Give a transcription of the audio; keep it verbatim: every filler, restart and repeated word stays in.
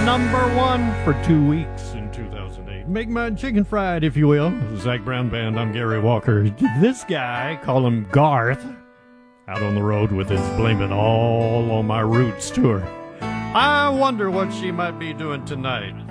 number one for two weeks in two thousand eight. Make mine chicken fried, if you will. Zach Brown Band, I'm Gary Walker. This guy, call him Garth, out on the road with his Blame It All on My Roots tour. I wonder what she might be doing tonight.